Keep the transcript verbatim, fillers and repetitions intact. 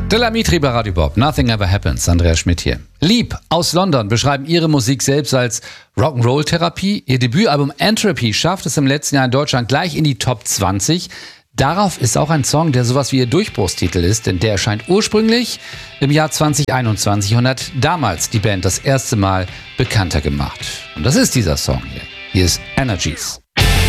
Delamitri bei Radio Bob. Nothing Ever Happens. Andrea Schmidt hier. Lieb aus London beschreiben ihre Musik selbst als Rock'n'Roll-Therapie. Ihr Debütalbum Entropy schafft es im letzten Jahr in Deutschland gleich in die Top zwanzig. Darauf ist auch ein Song, der sowas wie ihr Durchbruchstitel ist, denn der erscheint ursprünglich im Jahr zwanzig einundzwanzig und hat damals die Band das erste Mal bekannter gemacht. Und das ist dieser Song hier. Hier ist Energies.